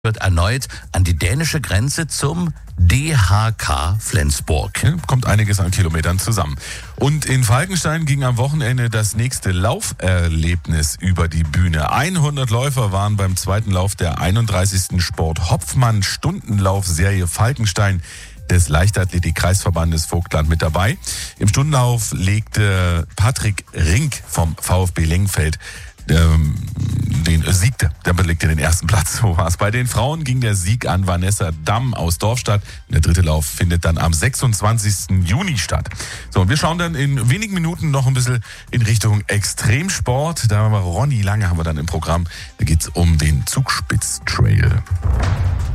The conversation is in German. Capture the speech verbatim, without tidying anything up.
wird erneut an die dänische Grenze zum D H K Flensburg. Ja, kommt einiges an Kilometern zusammen. Und in Falkenstein ging am Wochenende das nächste Lauferlebnis über die Bühne. hundert Läufer waren beim zweiten Lauf der einunddreißigsten Sport-Hopfmann-Stundenlauf-Serie Falkenstein des Leichtathletik-Kreisverbandes Vogtland mit dabei. Im Stundenlauf legte Patrick Rink vom VfB Lengfeld ähm, den äh, siegte. Der belegte den ersten Platz. So war's. Bei den Frauen ging der Sieg an Vanessa Damm aus Dorfstadt. Der dritte Lauf findet dann am sechsundzwanzigsten Juni statt. So, und wir schauen dann in wenigen Minuten noch ein bisschen in Richtung Extremsport. Da haben wir Ronny Lange haben wir dann im Programm. Da geht's um den Zugspitz-Trail.